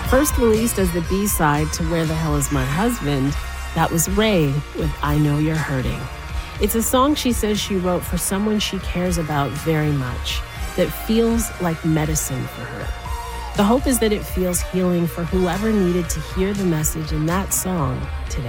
First released as the B-side to Where the Hell Is My Husband, that was Raye with I Know You're Hurting. It's a song she says she wrote for someone she cares about very much, that feels like medicine for her. The hope is that it feels healing for whoever needed to hear the message in that song today.